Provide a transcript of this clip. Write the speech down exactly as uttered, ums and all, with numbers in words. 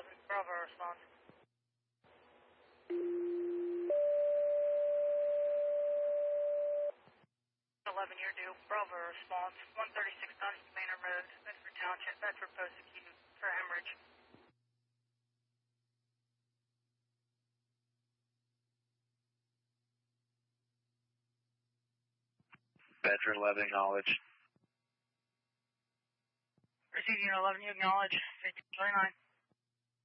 eleven, Bravo response. eleven, you're due. Bravo response. one thirty-six Dunn Manor Road, Bedford Township, Bedford Post Acute for hemorrhage. Bedford eleven, acknowledge. Receiving eleven, you acknowledge. fifty twenty-nine.